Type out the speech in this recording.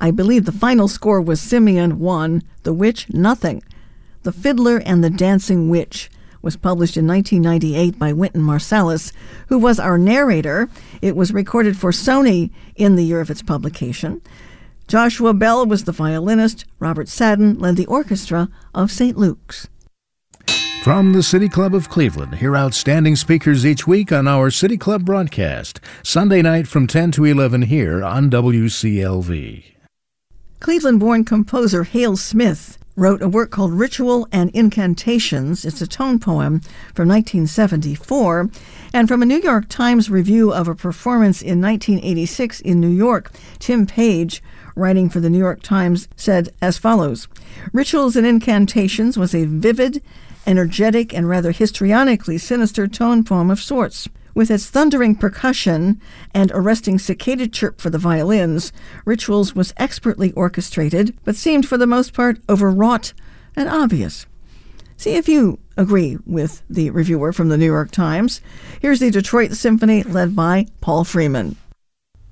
I believe the final score was Simeon 1, The Witch, nothing. The Fiddler and the Dancing Witch was published in 1998 by Wynton Marsalis, who was our narrator. It was recorded for Sony in the year of its publication. Joshua Bell was the violinist. Robert Sadden led the orchestra of St. Luke's. From the City Club of Cleveland, hear outstanding speakers each week on our City Club broadcast, Sunday night from 10 to 11 here on WCLV. Cleveland-born composer Hale Smith wrote a work called Ritual and Incantations. It's a tone poem from 1974. And from a New York Times review of a performance in 1986 in New York, Tim Page, writing for the New York Times, said as follows: Rituals and Incantations was a vivid, energetic, and rather histrionically sinister tone poem of sorts. With its thundering percussion and arresting cicada chirp for the violins, Rituals was expertly orchestrated, but seemed for the most part overwrought and obvious. See if you agree with the reviewer from the New York Times. Here's the Detroit Symphony led by Paul Freeman.